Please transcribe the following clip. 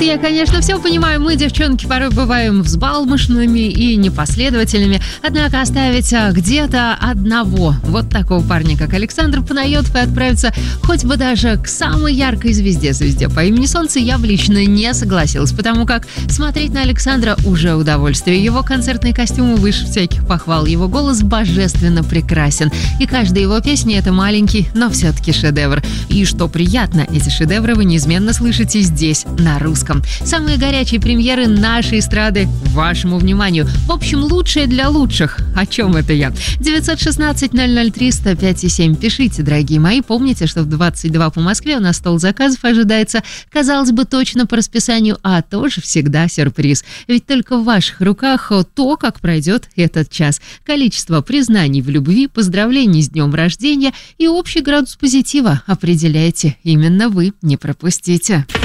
Я, конечно, все понимаю, мы, девчонки, порой бываем взбалмошными и непоследовательными, однако оставить где-то одного вот такого парня, как Александр Панайотов, и отправиться хоть бы даже к самой яркой звезде по имени Солнце, я бы лично не согласилась, потому как смотреть на Александра уже удовольствие. Его концертные костюмы выше всяких похвал, его голос божественно прекрасен, и каждая его песня — это маленький, но все-таки шедевр. И что приятно, эти шедевры вы неизменно слышите здесь, на русском. Самые горячие премьеры нашей эстрады вашему вниманию. В общем, лучшее для лучших. О чем это я? 916-003-105-7. Пишите, дорогие мои. Помните, что в 22 по Москве у нас стол заказов ожидается. Казалось бы, точно по расписанию, а тоже всегда сюрприз. Ведь только в ваших руках то, как пройдет этот час. Количество признаний в любви, поздравлений с днем рождения и общий градус позитива определяете именно вы. Не пропустите.